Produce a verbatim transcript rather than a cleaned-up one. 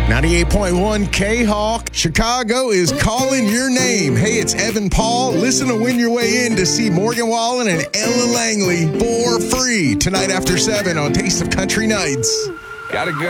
ninety-eight point one K-Hawk. Chicago is calling your name. Hey, it's Evan Paul. Listen to Win Your Way In to see Morgan Wallen and Ella Langley for free tonight after seven on Taste of Country Nights. Gotta go.